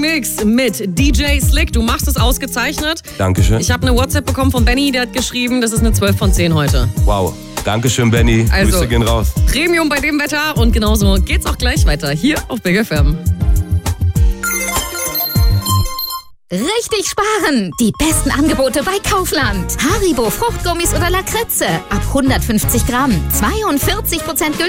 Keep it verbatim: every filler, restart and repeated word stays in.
Mix mit D J Slick. Du machst es ausgezeichnet. Dankeschön. Ich habe eine WhatsApp bekommen von Benny, der hat geschrieben, das ist eine zwölf von zehn heute. Wow. Dankeschön, Benny. Also, Grüße gehen raus. Premium bei dem Wetter und genauso geht's auch gleich weiter hier auf Big F M. Richtig sparen! Die besten Angebote bei Kaufland. Haribo Fruchtgummis oder Lakritze ab hundertfünfzig Gramm. zweiundvierzig Prozent